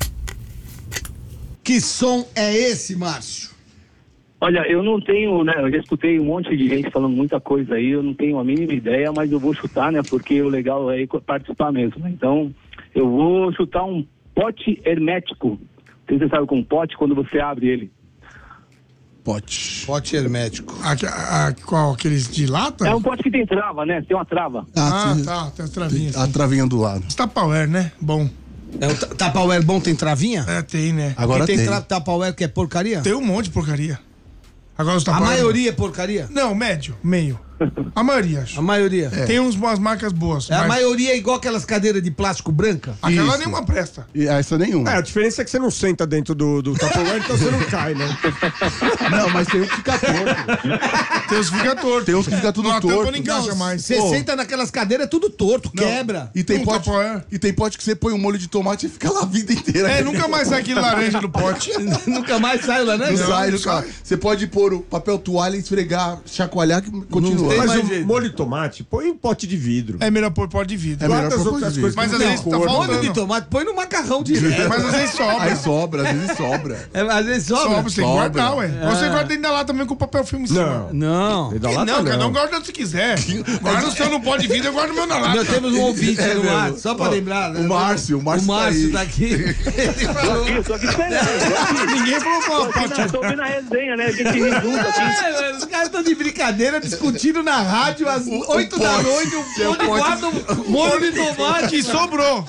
Que som é esse, Márcio? Olha, eu não tenho, né? Eu já escutei um monte de gente falando muita coisa aí, eu não tenho a mínima ideia, mas eu vou chutar, né? Porque o legal é participar mesmo, né? Então, eu vou chutar um pote hermético. Você sabe com pote quando você abre ele? Pote. Pote hermético. Aqui, a, qual? Aqueles de lata? É um pote que tem trava, né? Tem uma trava. Ah, sim. tá. Tem as travinhas. A travinha do lado. Tupperware, né? Bom. É o ta- Tupperware bom tem travinha? É, tem, né? Agora e tem, tem. tra- Tupperware que é porcaria? Tem um monte de porcaria. Agora os A Tupperware- maioria é porcaria? Não, médio, meio. A maioria, acho. A maioria. Tem uns, umas marcas boas. É, a mas maioria é igual aquelas cadeiras de plástico branca? aquela Isso. nenhuma presta. E essa nenhuma. É, a diferença é que você não senta dentro do, do Tupperware, então você não cai, né? Não, mas tem um que fica torto. Tem uns que fica torto. Tem uns que fica tudo Não, a tampa torto. não encaixa mais. Você Pô. senta naquelas cadeiras, é tudo torto, Não. quebra. E tem, Um pote, Tupperware. e tem pote que você põe um molho de tomate e fica lá a vida inteira. É, nunca mais sai aquele laranja do pote. Nunca mais sai lá, né? Não, Não, sai, não não sai. sai. Você pode pôr o papel toalha, esfregar, chacoalhar que continua. tem Mas mais o jeito. molho de tomate, põe em pote de vidro. É melhor pôr pote de vidro. É melhor Guarda as pôr outras pote de coisas. Mas que às não vezes tem tá cor. faltando. Molho de tomate, põe no macarrão direto. Mas às vezes sobra. Aí sobra, às vezes sobra. É, às vezes sobra. Sobra, você tem que Sobra. guardar, ué. Ou você guarda dentro da lata também com papel filme em cima. Não. Não. Ele dá Que lata, não, cada um guarda se quiser. Guarda o seu no pó de vidro, eu guardo o meu na lata. Nós temos um ouvinte É no mesmo. ar, só pra Ó, lembrar. né? o Márcio, o Márcio O Márcio tá tá aqui. Ele falou. Aqui, tô aqui esperando. Ninguém falou qual Tô pote. ouvindo, tô ouvindo a resenha, né? A gente ri junto aqui. É, mano, os caras estão de brincadeira discutindo na rádio às oito da pote. noite. Um Que é o pão de pote. guarda, um molho de tomate. Que sobrou.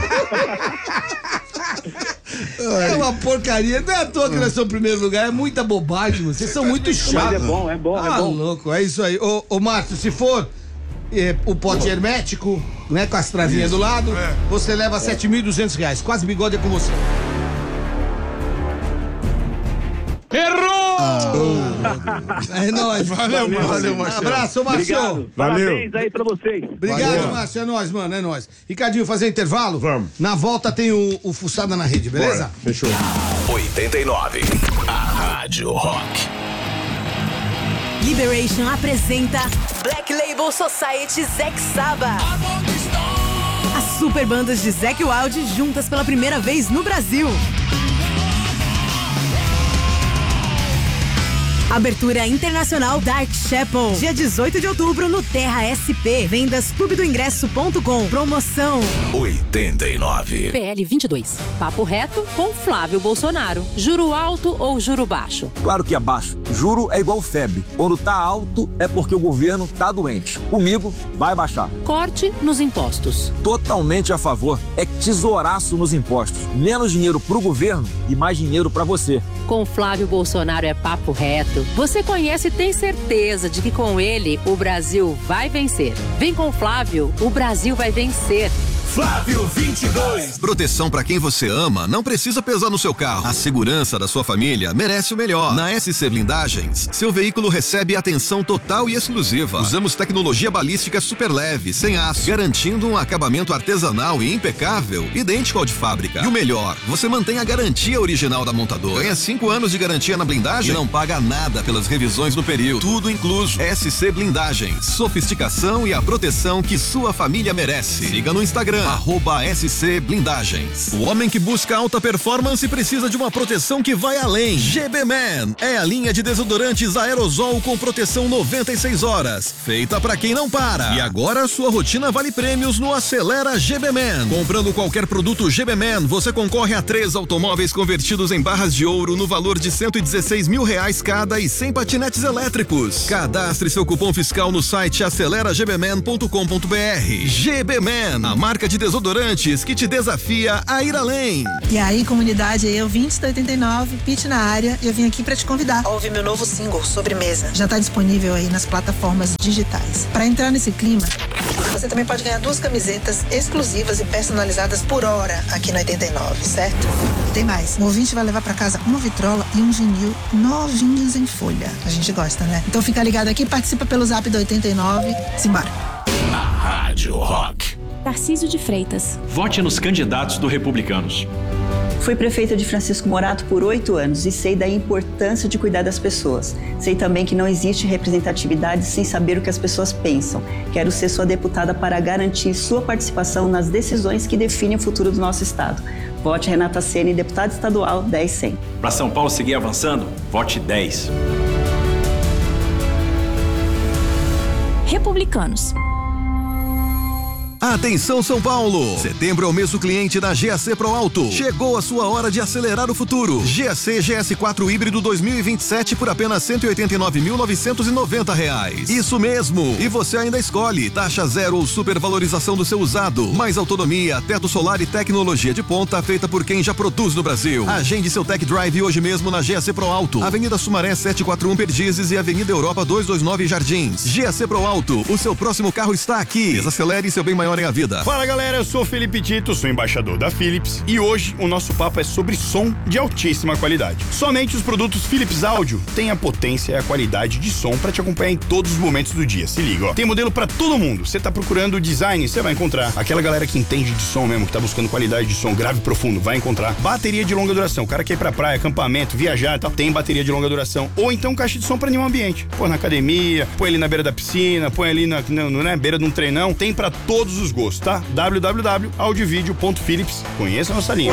É uma porcaria. Não é à toa que nós somos em primeiro lugar. É muita bobagem, mano. Vocês são muito chatos. Mas é bom, é bom, é Ah, bom. louco. É isso aí. Ô, ô Márcio, se for é, o pote hermético, né, com as travinhas do lado, É. você leva sete mil e duzentos reais. Quase bigode é com você. Errou! É nóis. Valeu, mano. Valeu, Márcio. Abraço, Márcio. Obrigado. Valeu. Parabéns aí pra vocês. Obrigado, Valeu. Márcio. É nóis, mano. É nóis. Ricardinho, fazer intervalo? Vamos. Na volta tem o, o Fuçada na Rede, beleza? Bora, fechou. oitenta e nove. A Rádio Rock. Liberation apresenta Black Label Society Zack Saba. As super bandas de Zack Wild juntas pela primeira vez no Brasil. Abertura internacional Dark Chapel, dia dezoito de outubro no Terra S P. Vendas clube do ingresso ponto com. Promoção oitenta e nove. P L vinte e dois. Papo reto com Flávio Bolsonaro. Juro alto ou juro baixo? Claro que é baixo. Juro é igual febre. Quando tá alto é porque o governo tá doente. Comigo vai baixar. Corte nos impostos. Totalmente a favor. É tesouraço nos impostos. Menos dinheiro pro governo e mais dinheiro pra você. Com Flávio Bolsonaro é papo reto. Você conhece e tem certeza de que com ele o Brasil vai vencer. Vem com Flávio, o Brasil vai vencer. Flávio vinte e dois. Proteção para quem você ama não precisa pesar no seu carro. A segurança da sua família merece o melhor. Na S C Blindagens, seu veículo recebe atenção total e exclusiva. Usamos tecnologia balística super leve, sem aço, garantindo um acabamento artesanal e impecável, idêntico ao de fábrica. E o melhor, você mantém a garantia original da montadora. Ganha cinco anos de garantia na blindagem e não paga nada pelas revisões no período. Tudo incluso. S C Blindagens. Sofisticação e a proteção que sua família merece. Siga no Instagram, arroba S C Blindagens. O homem que busca alta performance precisa de uma proteção que vai além. G B Man é a linha de desodorantes aerosol com proteção noventa e seis horas, feita pra quem não para. E agora sua rotina vale prêmios no Acelera G B Man. Comprando qualquer produto G B Man, você concorre a três automóveis convertidos em barras de ouro no valor de cento e dezesseis mil reais cada e cem patinetes elétricos. Cadastre seu cupom fiscal no site acelera g b man ponto com ponto b r. G B Man, a marca de desodorantes que te desafia a ir além. E aí, comunidade, eu vim de oitenta e nove, Pitch na área, e eu vim aqui pra te convidar a ouvir meu novo single, Sobremesa. Já tá disponível aí nas plataformas digitais. Pra entrar nesse clima, você também pode ganhar duas camisetas exclusivas e personalizadas por hora aqui no oitenta e nove, certo? Tem mais, o ouvinte vai levar pra casa uma vitrola e um vinil novinhos em folha. A gente gosta, né? Então fica ligado aqui, participa pelo zap do oitenta e nove. Simbora. Na Rádio Rock. Tarcísio de Freitas. Vote nos candidatos do Republicanos. Fui prefeita de Francisco Morato por oito anos e sei da importância de cuidar das pessoas. Sei também que não existe representatividade sem saber o que as pessoas pensam. Quero ser sua deputada para garantir sua participação nas decisões que definem o futuro do nosso estado. Vote Renata Ceni, deputada estadual dez cem. Para São Paulo seguir avançando, vote dez. Republicanos. Atenção São Paulo! Setembro é o mês do cliente da G A C Pro Auto. Chegou a sua hora de acelerar o futuro. G A C G S quatro híbrido dois mil e vinte e sete por apenas cento e oitenta e nove mil novecentos e noventa reais. Isso mesmo! E você ainda escolhe taxa zero ou supervalorização do seu usado. Mais autonomia, teto solar e tecnologia de ponta feita por quem já produz no Brasil. Agende seu tech drive hoje mesmo na G A C Pro Auto. Avenida Sumaré setecentos e quarenta e um Perdizes e Avenida Europa duzentos e vinte e nove Jardins. G A C Pro Auto, o seu próximo carro está aqui. Desacelere seu bem maior em a vida. Fala galera, eu sou o Felipe Tito, sou embaixador da Philips e hoje o nosso papo é sobre som de altíssima qualidade. Somente os produtos Philips Audio têm a potência e a qualidade de som para te acompanhar em todos os momentos do dia. Se liga, ó. Tem modelo para todo mundo. Você tá procurando design, você vai encontrar. Aquela galera que entende de som mesmo, que tá buscando qualidade de som grave e profundo, vai encontrar. Bateria de longa duração. O cara quer ir pra praia, acampamento, viajar e tal, tem bateria de longa duração. Ou então caixa de som para nenhum ambiente. Põe na academia, põe ali na beira da piscina, põe ali na, na, na beira de um treinão. Tem para todos os gostos, tá? w w w ponto audiovideo ponto philips. Conheça a nossa linha.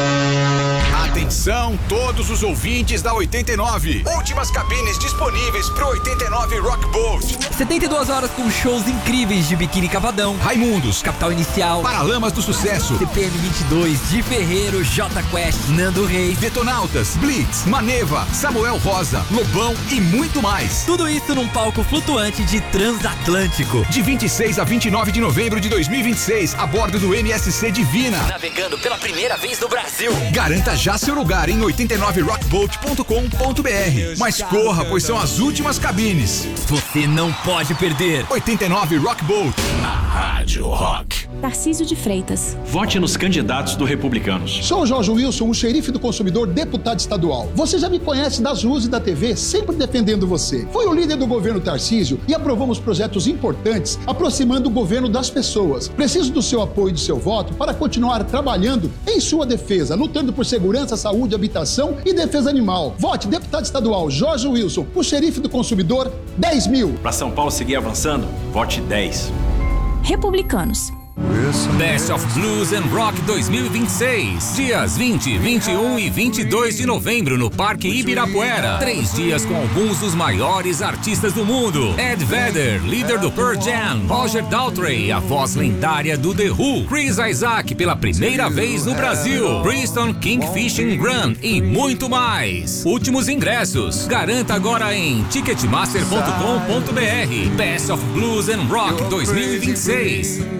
Atenção, todos os ouvintes da oitenta e nove. Últimas cabines disponíveis pro oitenta e nove Rock Boat. setenta e duas horas com shows incríveis de Biquíni Cavadão, Raimundos, Capital Inicial, Paralamas do Sucesso, C P M vinte e dois, Di Ferreiro, J Quest, Nando Reis, Detonautas, Blitz, Maneva, Samuel Rosa, Lobão e muito mais. Tudo isso num palco flutuante de Transatlântico. De vinte e seis a vinte e nove de novembro de dois mil e vinte e seis, a bordo do N S C Divina. Navegando pela primeira vez no Brasil. Garanta já seu lugar em oitenta e nove rockboat ponto com ponto b r. Mas corra, pois são as últimas cabines. Você não pode perder. oitenta e nove Rockboat. Na Rádio Rock. Tarcísio de Freitas. Vote nos candidatos do Republicanos. Sou o Jorge Wilson, o xerife do consumidor, deputado estadual. Você já me conhece das ruas e da T V, sempre defendendo você. Fui o líder do governo Tarcísio e aprovamos projetos importantes, aproximando o governo das pessoas. Preciso do seu apoio e do seu voto para continuar trabalhando em sua defesa, lutando por segurança, saúde, habitação e defesa animal. Vote deputado estadual Jorge Wilson, o xerife do consumidor, dez mil. Para São Paulo seguir avançando, vote dez. Republicanos. Best of Blues and Rock dois mil e vinte e seis. Dias vinte, vinte e um e vinte e dois de novembro no Parque Ibirapuera. Três dias com alguns dos maiores artistas do mundo. Ed Vedder, líder do Pearl Jam. Roger Daltrey, a voz lendária do The Who. Chris Isaac, pela primeira vez no Brasil. Bristol Kingfishing Run e muito mais. Últimos ingressos. Garanta agora em ticketmaster ponto com ponto b r. Best of Blues and Rock dois mil e vinte e seis. Estão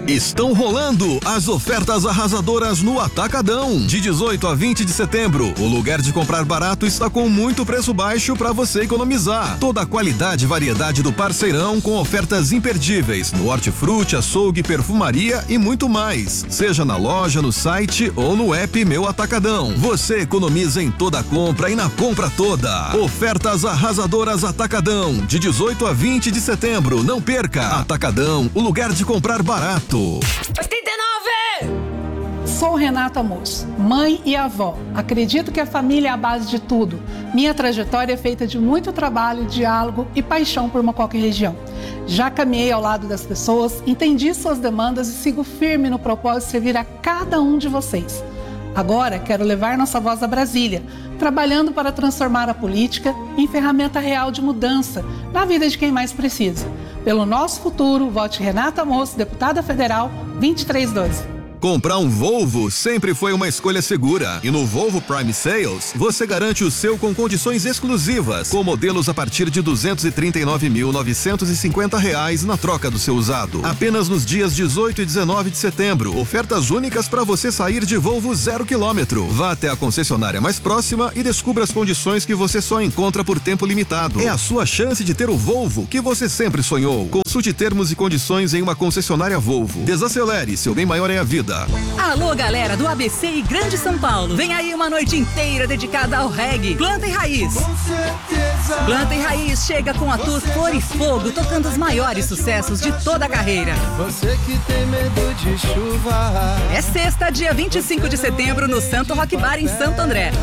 Estão rolando as ofertas arrasadoras no Atacadão. De dezoito a vinte de setembro, o lugar de comprar barato está com muito preço baixo para você economizar. Toda a qualidade e variedade do Parceirão com ofertas imperdíveis no hortifruti, açougue, perfumaria e muito mais. Seja na loja, no site ou no app Meu Atacadão. Você economiza em toda a compra e na compra toda. Ofertas arrasadoras Atacadão. De dezoito a vinte de setembro. Não perca. Atacadão, o lugar de comprar barato. oitenta e nove! Sou Renata Moço, mãe e avó. Acredito que a família é a base de tudo. Minha trajetória é feita de muito trabalho, diálogo e paixão por Mococa e região. Já caminhei ao lado das pessoas, entendi suas demandas e sigo firme no propósito de servir a cada um de vocês. Agora quero levar nossa voz a Brasília, trabalhando para transformar a política em ferramenta real de mudança na vida de quem mais precisa. Pelo nosso futuro, vote Renata Moço, deputada federal, vinte e três doze. Comprar um Volvo sempre foi uma escolha segura. E no Volvo Prime Sales, você garante o seu com condições exclusivas, com modelos a partir de duzentos e trinta e nove mil novecentos e cinquenta reais na troca do seu usado. Apenas nos dias dezoito e dezenove de setembro. Ofertas únicas para você sair de Volvo zero quilômetro. Vá até a concessionária mais próxima e descubra as condições que você só encontra por tempo limitado. É a sua chance de ter o Volvo que você sempre sonhou. Consulte termos e condições em uma concessionária Volvo. Desacelere, seu bem maior é a vida. Alô, galera do A B C e Grande São Paulo. Vem aí uma noite inteira dedicada ao reggae. Planta e Raiz. Planta e Raiz chega com a tour Flor e Fogo, tocando os maiores sucessos de toda a carreira. Você que tem medo de chuva. É sexta, dia vinte e cinco de setembro, no Santo Rock Bar, em Santo André.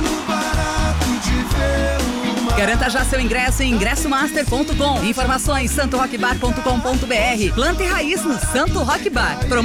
Garanta já seu ingresso em ingresso master ponto com. Informações santo rock bar ponto com ponto br. Planta e Raiz no Santo Rock Bar.